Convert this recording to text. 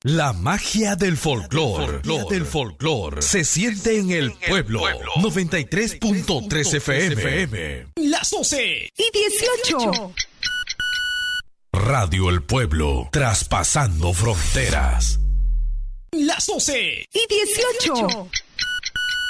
La magia del folclor se siente en el pueblo. 93.3 FM. Las 12 y 18. Radio El Pueblo, traspasando fronteras. Las 12 y 18.